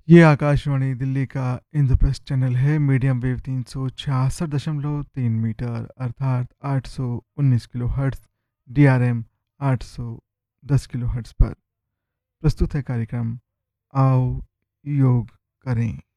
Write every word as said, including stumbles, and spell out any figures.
ये आकाशवाणी दिल्ली का इंद्रप्रस्थ चैनल है। मीडियम वेव तीन सौ छियासठ दशमलव तीन मीटर अर्थात आठ सौ उन्नीस kilo hertz, D R M आठ सौ दस किलो हर्ट्ज पर प्रस्तुत है कार्यक्रम आओ योग करें।